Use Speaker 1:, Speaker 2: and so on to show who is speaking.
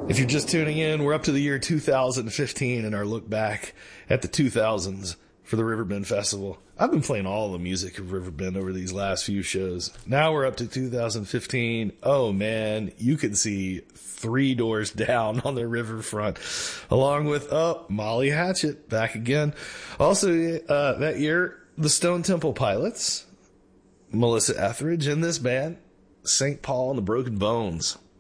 Speaker 1: If you're just tuning in, we're up to the year 2015 and our look back at the 2000s for the Riverbend Festival. I've been playing all the music of Riverbend over these last few shows. Now we're up to 2015. Oh man, you can see 3 doors down on the riverfront, along with, Molly Hatchet back again. Also, that year, the Stone Temple Pilots, Melissa Etheridge, and this band, St. Paul and the Broken Bones.